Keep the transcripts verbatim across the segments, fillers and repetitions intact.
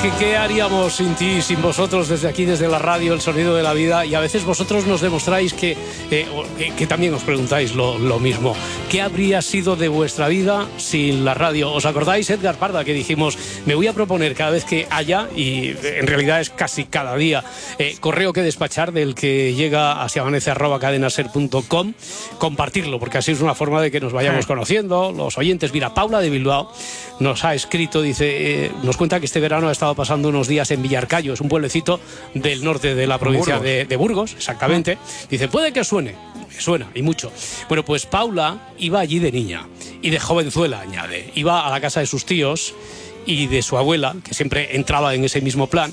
que qué haríamos sin ti, sin vosotros, desde aquí, desde la radio, el sonido de la vida. Y a veces vosotros nos demostráis que, eh, que, que también os preguntáis lo, lo mismo. ¿Qué habría sido de vuestra vida sin la radio? ¿Os acordáis, Edgar Parda, que dijimos, me voy a proponer cada vez que haya, y en realidad es casi cada día, eh, correo que despachar del que llega a siamanece arroba cadenaser punto com, compartirlo, porque así es una forma de que nos vayamos conociendo, los oyentes? Mira, Paula de Bilbao nos ha escrito, dice, eh, nos cuenta que este verano ha estado pasando unos días en Villarcayo, es un pueblecito del norte de la provincia Burgos. De, de Burgos, exactamente. Dice, puede que suene, me suena, y mucho. Bueno, pues Paula iba allí de niña, y de jovenzuela, añade. Iba a la casa de sus tíos y de su abuela, que siempre entraba en ese mismo plan.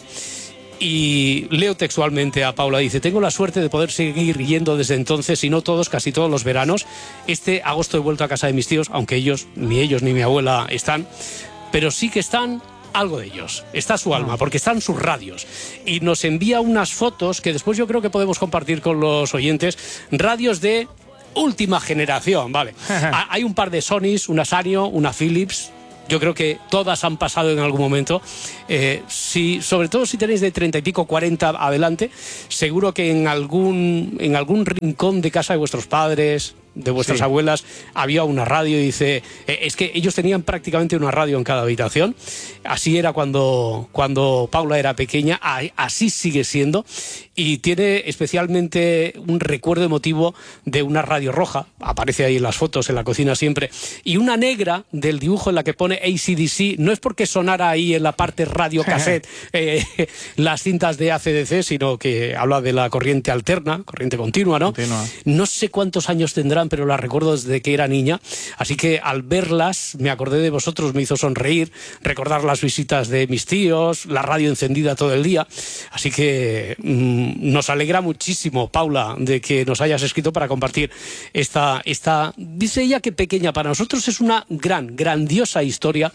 Y leo textualmente a Paula, dice, tengo la suerte de poder seguir yendo desde entonces, y no todos, casi todos los veranos. Este agosto he vuelto a casa de mis tíos, aunque ellos, ni ellos ni mi abuela están, pero sí que están algo de ellos. Está su alma, porque están sus radios. Y nos envía unas fotos que después yo creo que podemos compartir con los oyentes, radios de última generación, ¿vale? Hay un par de Sonys, una Sanyo, una Philips. Yo creo que todas han pasado en algún momento. Eh, si, sobre todo si tenéis de treinta y pico, cuarenta adelante, seguro que en algún, en algún rincón de casa de vuestros padres, de vuestras sí. abuelas, había una radio. Y dice, eh, es que ellos tenían prácticamente una radio en cada habitación. Así era cuando, cuando Paula era pequeña, así sigue siendo. Y tiene especialmente un recuerdo emotivo de una radio roja, aparece ahí en las fotos, en la cocina siempre, y una negra del dibujo en la que pone A C D C. No es porque sonara ahí en la parte radio cassette eh, las cintas de A C D C, sino que habla de la corriente alterna, corriente continua, ¿no? Continua. No sé cuántos años tendrán, pero las recuerdo desde que era niña, así que al verlas me acordé de vosotros, me hizo sonreír, recordar las visitas de mis tíos, la radio encendida todo el día. Así que mmm, nos alegra muchísimo, Paula, de que nos hayas escrito para compartir esta, esta, dice ella que pequeña, para nosotros es una gran, grandiosa historia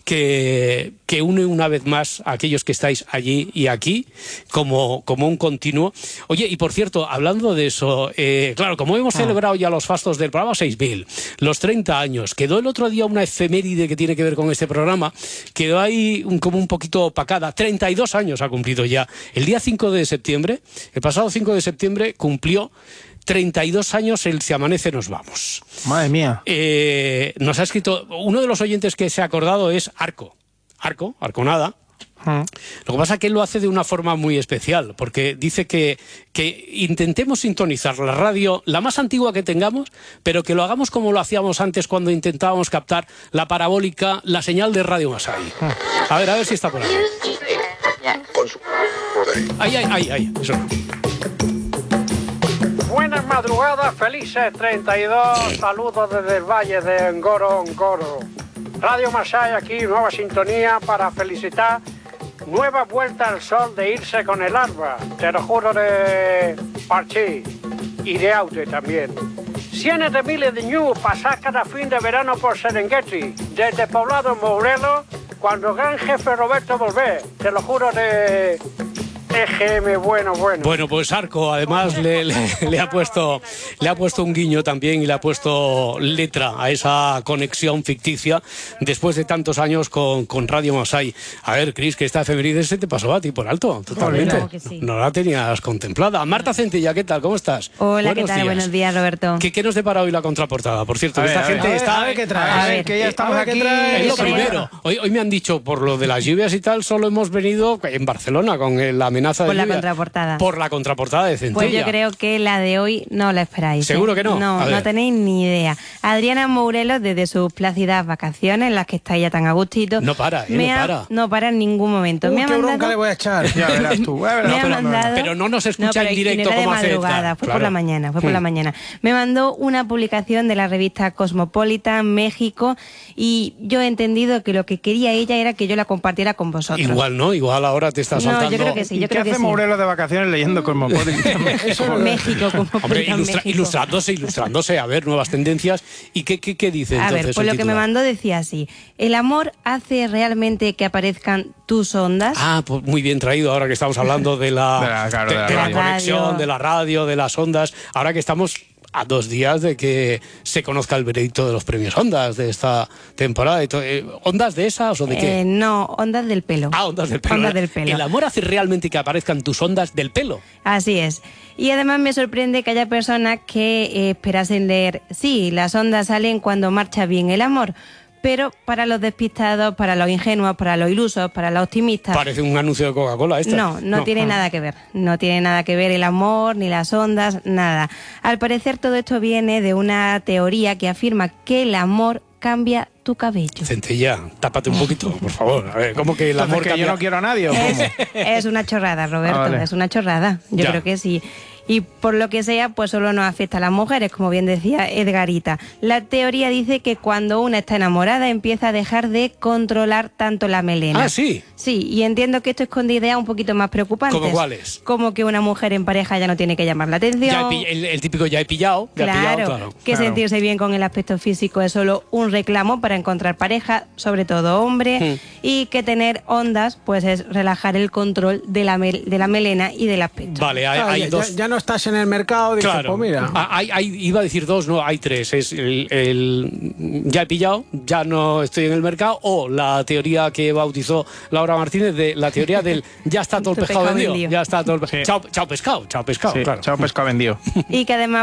que, que une una vez más a aquellos que estáis allí y aquí como, como un continuo. Oye, y por cierto, hablando de eso, eh, claro, como hemos ah. celebrado ya los fastos del programa seis mil, los treinta años, quedó el otro día una efeméride que tiene que ver con este programa, quedó ahí un, como un poquito opacada. treinta y dos años ha cumplido ya. El día cinco de septiembre, el pasado cinco de septiembre, cumplió treinta y dos años el Si Amanece Nos Vamos. Madre mía. Eh, nos ha escrito, uno de los oyentes que se ha acordado es Arco. Arco, Arconada. Hmm. Lo que pasa es que él lo hace de una forma muy especial, porque dice que, que intentemos sintonizar la radio, la más antigua que tengamos, pero que lo hagamos como lo hacíamos antes cuando intentábamos captar la parabólica, la señal de Radio Masai. Hmm. A ver, a ver si está por ahí. Ahí, ahí, ahí, ahí. Eso. Buenas madrugadas, felices treinta y dos, saludos desde el Valle de Ngoro, Ngoro. Radio Masai aquí, nueva sintonía para felicitar, nueva vuelta al sol de irse con el alba, te lo juro, de Parchí y de Aute también. Cientos de miles de ñus pasar cada fin de verano por Serengeti, desde Poblado Mourelo, cuando el gran jefe Roberto volvé, te lo juro, de E G M, bueno, bueno. Bueno, pues Arco además le, le, le ha puesto le ha puesto un guiño también, y le ha puesto letra a esa conexión ficticia después de tantos años con, con Radio Masai. A ver, Cris, que esta efeméride se te pasó a ti por alto, totalmente. Claro que sí. No la tenías contemplada. Marta Centella, ¿qué tal? ¿Cómo estás? Hola, Buenos ¿qué tal? días. Buenos días, Roberto. ¿Qué, qué nos depara hoy la contraportada? Por cierto, ver, esta a gente ver, está... A ver, ¿qué trae? A ver, que ya estamos aquí... Es lo primero. Hoy, hoy me han dicho, por lo de las lluvias y tal, solo hemos venido en Barcelona con la amenaza de por la lluvia. contraportada. Por la contraportada de Centella. Pues yo creo que la de hoy no la esperáis. ¿Seguro ¿eh? que no? No, no tenéis ni idea. Adriana Mourelo, desde sus plácidas vacaciones, en las que está ella tan a gustito... No para, ¿eh? Me no ha, para. No para en ningún momento. Uh, me ha qué mandado... bronca le voy a echar. Ya verás tú. Ya verás. Me ha pero, mandado... pero no nos escucha no, pero, en directo como hace... de madrugada, fue claro. por la mañana, fue por hmm. la mañana. Me mandó una publicación de la revista Cosmopolitan, México, y yo he entendido que lo que quería ella era que yo la compartiera con vosotros. Igual, ¿no? Igual ahora te estás saltando... No, yo creo que sí, yo ¿Y creo qué que hace sí. Mourelo de vacaciones leyendo Cosmopolitan? Eso México, como Hombre, ilustra, México. ilustrándose, ilustrándose, a ver, nuevas tendencias. ¿Y qué, qué, qué dice a entonces? A ver, pues lo titular? que me mandó decía así: el amor hace realmente que aparezcan tus ondas. Ah, pues muy bien traído, ahora que estamos hablando de la, de la, claro, de, de la, de la radio. conexión, de la radio, de las ondas. Ahora que estamos a dos días de que se conozca el veredicto de los premios Ondas de esta temporada. Eh, ¿Ondas de esas o de qué? Eh, no, ondas del pelo. Ah, ondas del pelo. Ondas del pelo. ¿El amor hace realmente que aparezcan tus ondas del pelo? Así es. Y además me sorprende que haya personas que eh, esperasen leer, sí, las ondas salen cuando marcha bien el amor. Pero para los despistados, para los ingenuos, para los ilusos, para los optimistas... Parece un anuncio de Coca-Cola este. No, no, no tiene ah. nada que ver. No tiene nada que ver el amor, ni las ondas, nada. Al parecer todo esto viene de una teoría que afirma que el amor cambia tu cabello. Centella, tápate un poquito, por favor. A ver, ¿cómo que el amor que cambia? yo no quiero a nadie, ¿o cómo? Es, es una chorrada, Roberto, Ah, vale. es una chorrada. Yo Ya. creo que sí. Y por lo que sea, pues solo nos afecta a las mujeres, como bien decía Edgarita. La teoría dice que cuando una está enamorada empieza a dejar de controlar tanto la melena. Ah, sí. Sí, y entiendo que esto esconde ideas un poquito más preocupantes. ¿Cómo cuáles? Como que una mujer en pareja ya no tiene que llamar la atención. Ya he pi- el, el típico ya he pillado. Ya he Claro, pillado, claro. que claro. sentirse bien con el aspecto físico es solo un reclamo para encontrar pareja, sobre todo hombre, Hmm. y que tener ondas pues es relajar el control de la, mel- de la melena y del aspecto. Vale, hay, Claro, hay ya, dos. ya- ya no estás en el mercado, dices, Claro. pues mira. Ah, hay- hay- iba a decir dos, no, hay tres. Es el, el ya he pillado, ya no estoy en el mercado, o la teoría que bautizó Laura Martínez de la teoría del ya está todo el Tu pescado pescado vendido. vendido. Ya está todo el Sí. chao, chao pescado, chao pescado, Sí, claro. chao pescado vendido. Y que además